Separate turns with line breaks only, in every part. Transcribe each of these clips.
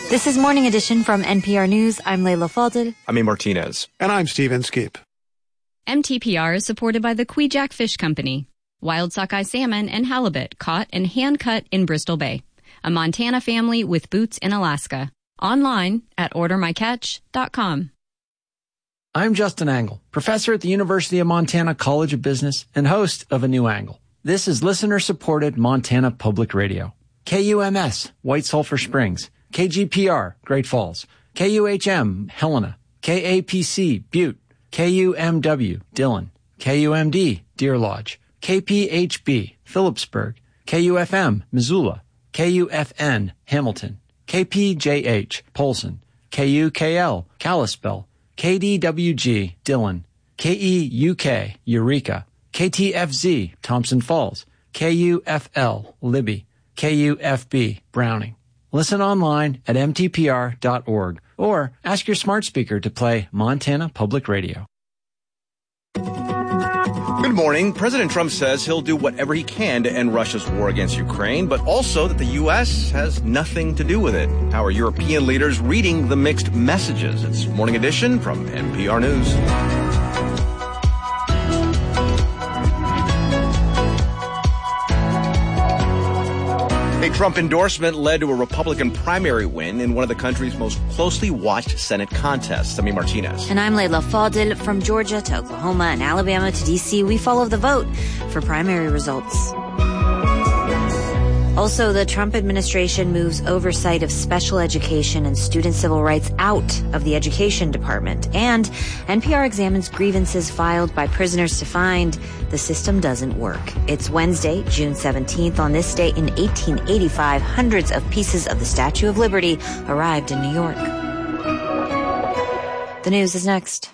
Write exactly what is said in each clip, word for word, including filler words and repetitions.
This is Morning Edition from N P R News. I'm Leila Fadel.
I'm A. Martinez.
And I'm Stephen Skip.
M T P R is supported by the Kviak Fish Company. Wild sockeye salmon and halibut caught and hand-cut in Bristol Bay. A Montana family with boots in Alaska. Online at order my catch dot com.
I'm Justin Angle, professor at the University of Montana College of Business and host of A New Angle. This is listener-supported Montana Public Radio. K U M S, White Sulphur Springs. K G P R, Great Falls. K U H M, Helena. K A P C, Butte. K U M W, Dillon. K U M D, Deer Lodge. K P H B, Phillipsburg. K U F M, Missoula. K U F N, Hamilton. K P J H, Polson. K U K L, Kalispell. K D W G, Dillon. K E U K, Eureka. K T F Z, Thompson Falls. K U F L, Libby. K U F B, Browning. Listen online at M T P R dot org or ask your smart speaker to play Montana Public Radio.
Good morning. President Trump says he'll do whatever he can to end Russia's war against Ukraine, but also that the U S has nothing to do with it. How are European leaders reading the mixed messages? It's Morning Edition from N P R News. A Trump endorsement led to a Republican primary win in one of the country's most closely watched Senate contests. I'm A. Martinez.
And I'm Leila Fadel. From Georgia to Oklahoma and Alabama to D C, we follow the vote for primary results. Also, the Trump administration moves oversight of special education and student civil rights out of the Education Department. And N P R examines grievances filed by prisoners to find the system doesn't work. It's Wednesday, June seventeenth. On this day in eighteen eighty-five, hundreds of pieces of the Statue of Liberty arrived in New York. The news is next.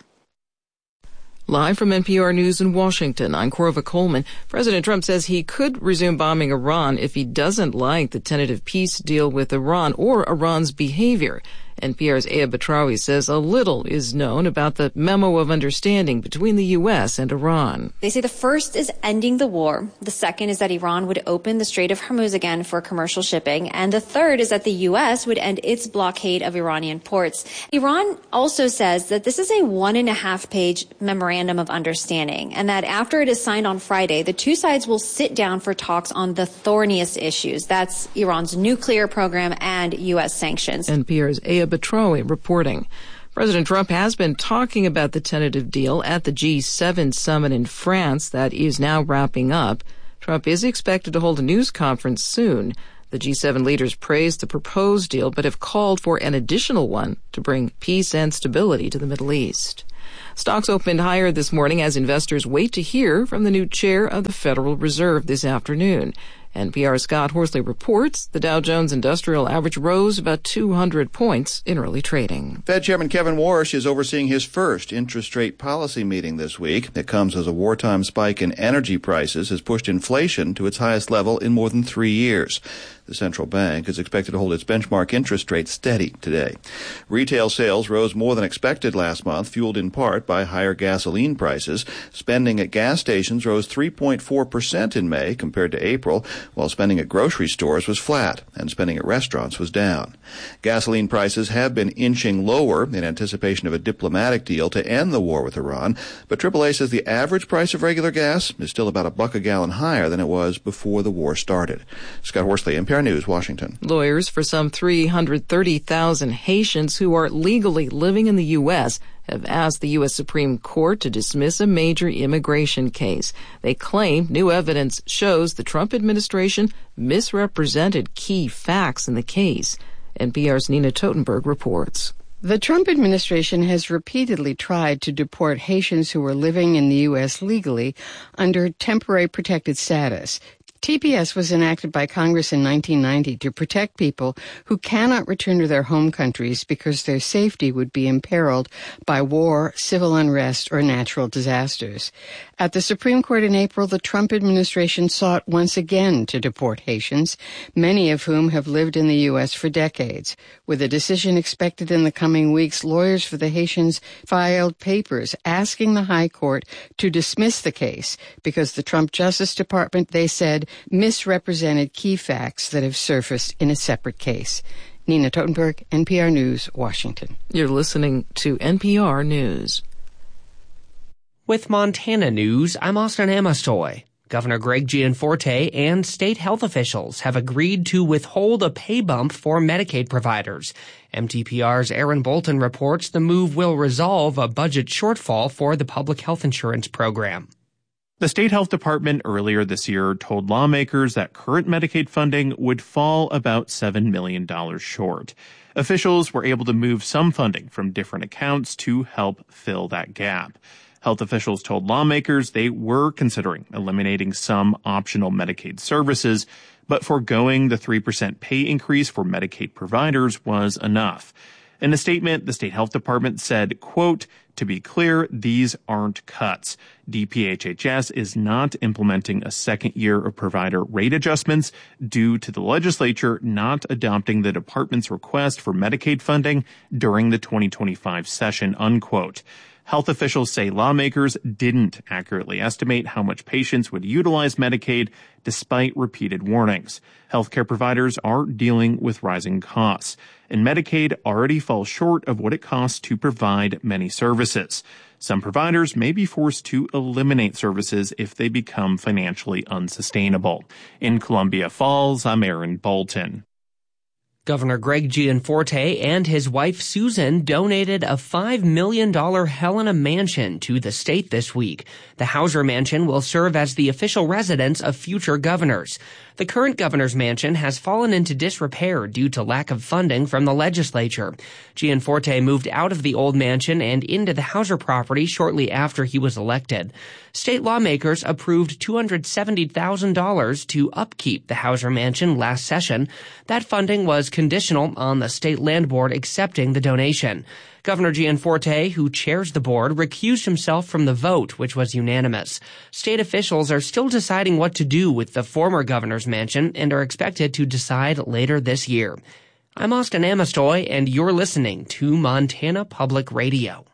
Live from N P R News in Washington, I'm Corva Coleman. President Trump says he could resume bombing Iran if he doesn't like the tentative peace deal with Iran or Iran's behavior. N P R's Aya Batrawi says a little is known about the memo of understanding between the U S and Iran.
They say the first is ending the war. The second is that Iran would open the Strait of Hormuz again for commercial shipping. And the third is that the U S would end its blockade of Iranian ports. Iran also says that this is a one and a half page memorandum of understanding and that after it is signed on Friday, the two sides will sit down for talks on the thorniest issues. That's Iran's nuclear program and U S sanctions.
N P R's Aya Batrawi reporting. President Trump has been talking about the tentative deal at the G seven summit in France that is now wrapping up. Trump is expected to hold a news conference soon. The G seven leaders praised the proposed deal but have called for an additional one to bring peace and stability to the Middle East. Stocks opened higher this morning as investors wait to hear from the new chair of the Federal Reserve this afternoon. N P R's Scott Horsley reports the Dow Jones Industrial Average rose about two hundred points in early trading.
Fed Chairman Kevin Warsh is overseeing his first interest rate policy meeting this week. It comes as a wartime spike in energy prices has pushed inflation to its highest level in more than three years. The central bank is expected to hold its benchmark interest rate steady today. Retail sales rose more than expected last month, fueled in part by higher gasoline prices. Spending at gas stations rose three point four percent in May compared to April, while spending at grocery stores was flat and spending at restaurants was down. Gasoline prices have been inching lower in anticipation of a diplomatic deal to end the war with Iran, but triple A says the average price of regular gas is still about a buck a gallon higher than it was before the war started. Scott Horsley, N P R News, Washington.
Lawyers for some three hundred thirty thousand Haitians who are legally living in the U S have asked the U S Supreme Court to dismiss a major immigration case. They claim new evidence shows the Trump administration misrepresented key facts in the case. N P R's Nina Totenberg reports.
The Trump administration has repeatedly tried to deport Haitians who were living in the U S legally under temporary protected status. T P S was enacted by Congress in nineteen ninety to protect people who cannot return to their home countries because their safety would be imperiled by war, civil unrest, or natural disasters. At the Supreme Court in April, the Trump administration sought once again to deport Haitians, many of whom have lived in the U S for decades. With a decision expected in the coming weeks, lawyers for the Haitians filed papers asking the High Court to dismiss the case because the Trump Justice Department, they said, misrepresented key facts that have surfaced in a separate case. Nina Totenberg, N P R News, Washington.
You're listening to N P R News.
With Montana News, I'm Austin Amestoy. Governor Greg Gianforte and state health officials have agreed to withhold a pay bump for Medicaid providers. M T P R's Aaron Bolton reports the move will resolve a budget shortfall for the public health insurance program.
The state health department earlier this year told lawmakers that current Medicaid funding would fall about seven million dollars short. Officials were able to move some funding from different accounts to help fill that gap. Health officials told lawmakers they were considering eliminating some optional Medicaid services, but foregoing the three percent pay increase for Medicaid providers was enough. In a statement, the state health department said, quote, "To be clear, these aren't cuts. D P H H S is not implementing a second year of provider rate adjustments due to the legislature not adopting the department's request for Medicaid funding during the twenty twenty-five session," unquote. Health officials say lawmakers didn't accurately estimate how much patients would utilize Medicaid despite repeated warnings. Healthcare providers are dealing with rising costs, and Medicaid already falls short of what it costs to provide many services. Some providers may be forced to eliminate services if they become financially unsustainable. In Columbia Falls, I'm Aaron Bolton.
Governor Greg Gianforte and his wife Susan donated a five million dollars Helena mansion to the state this week. The Hauser Mansion will serve as the official residence of future governors. The current governor's mansion has fallen into disrepair due to lack of funding from the legislature. Gianforte moved out of the old mansion and into the Hauser property shortly after he was elected. State lawmakers approved two hundred seventy thousand dollars to upkeep the Hauser Mansion last session. That funding was conditional on the state land board accepting the donation. Governor Gianforte, who chairs the board, recused himself from the vote, which was unanimous. State officials are still deciding what to do with the former governor's mansion and are expected to decide later this year. I'm Austin Amestoy, and you're listening to Montana Public Radio.